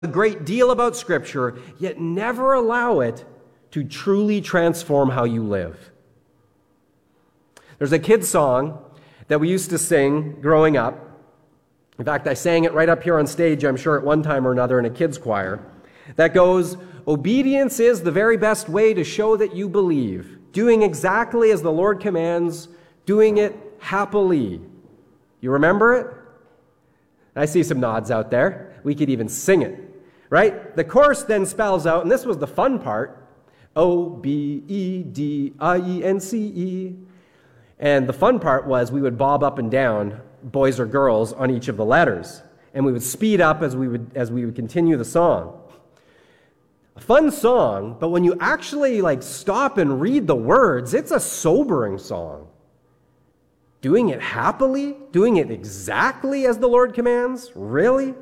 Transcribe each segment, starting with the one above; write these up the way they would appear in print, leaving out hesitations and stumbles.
a great deal about Scripture, yet never allow it to truly transform how you live. There's a kid's song that we used to sing growing up. In fact, I sang it right up here on stage, I'm sure, at one time or another in a kid's choir. That goes, "Obedience is the very best way to show that you believe. Doing exactly as the Lord commands, doing it happily." You remember it? I see some nods out there. We could even sing it, right? The chorus then spells out, and this was the fun part, O-B-E-D-I-E-N-C-E. And the fun part was we would bob up and down, boys or girls, on each of the letters. And we would speed up as we would continue the song. A fun song, but when you actually stop and read the words, it's a sobering song. Doing it happily? Doing it exactly as the Lord commands? Really?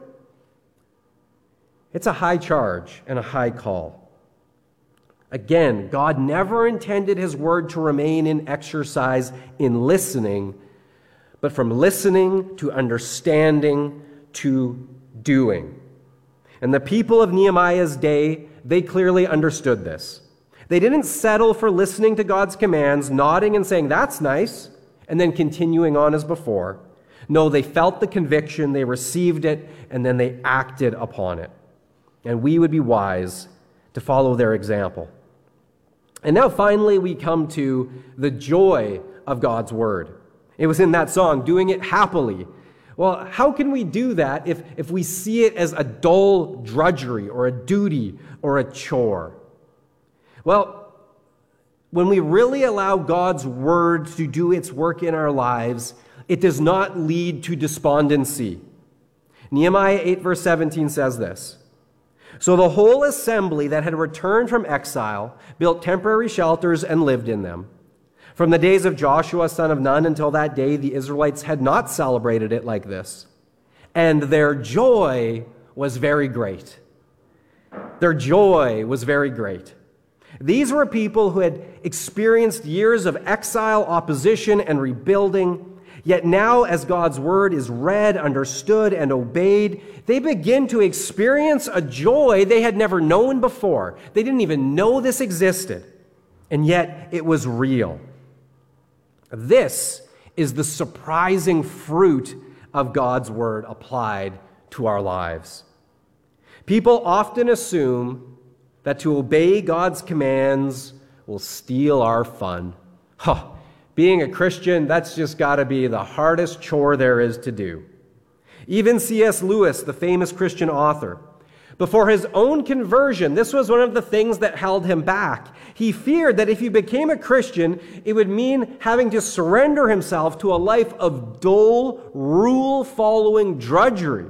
It's a high charge and a high call. Again, God never intended His word to remain in exercise in listening, but from listening to understanding to doing. And the people of Nehemiah's day, they clearly understood this. They didn't settle for listening to God's commands, nodding and saying, "That's nice," and then continuing on as before. No, they felt the conviction, they received it, and then they acted upon it. And we would be wise to follow their example. And now finally we come to the joy of God's word. It was in that song, "Doing it happily." Well, how can we do that if we see it as a dull drudgery or a duty or a chore? Well, when we really allow God's word to do its work in our lives, it does not lead to despondency. Nehemiah 8 verse 17 says this, "So the whole assembly that had returned from exile built temporary shelters and lived in them. From the days of Joshua, son of Nun, until that day, the Israelites had not celebrated it like this. And their joy was very great." Their joy was very great. These were people who had experienced years of exile, opposition, and rebuilding. Yet now, as God's word is read, understood, and obeyed, they begin to experience a joy they had never known before. They didn't even know this existed. And yet, it was real. This is the surprising fruit of God's word applied to our lives. People often assume that to obey God's commands will steal our fun. Being a Christian, that's just got to be the hardest chore there is to do. Even C.S. Lewis, the famous Christian author, before his own conversion, this was one of the things that held him back. He feared that if he became a Christian, it would mean having to surrender himself to a life of dull, rule-following drudgery.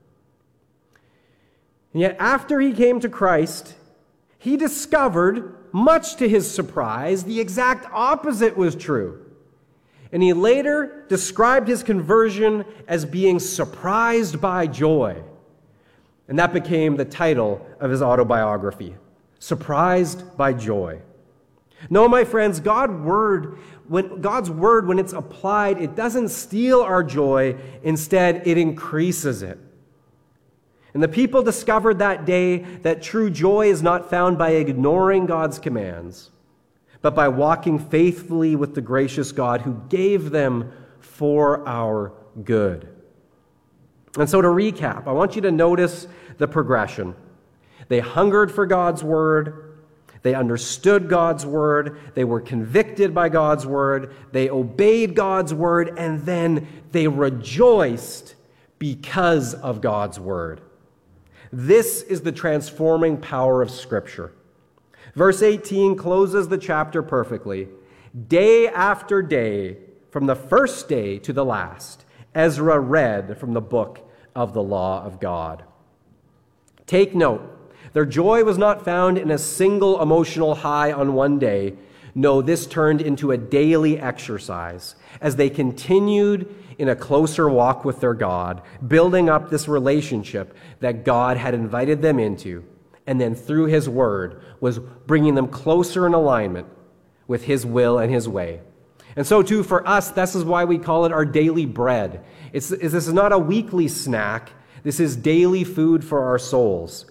And yet, after he came to Christ, he discovered, much to his surprise, the exact opposite was true. And he later described his conversion as being surprised by joy. And that became the title of his autobiography, Surprised by Joy. No, my friends, God's word, when it's applied, it doesn't steal our joy. Instead, it increases it. And the people discovered that day that true joy is not found by ignoring God's commands, but by walking faithfully with the gracious God who gave them for our good. And so to recap, I want you to notice the progression. They hungered for God's word. They understood God's word. They were convicted by God's word. They obeyed God's word. And then they rejoiced because of God's word. This is the transforming power of Scripture. Verse 18 closes the chapter perfectly. Day after day, from the first day to the last, Ezra read from the book of the law of God. Take note, their joy was not found in a single emotional high on one day. No, this turned into a daily exercise as they continued in a closer walk with their God, building up this relationship that God had invited them into, and then through His Word was bringing them closer in alignment with His will and His way. And so too for us, this is why we call it our daily bread. This is not a weekly snack. This is daily food for our souls.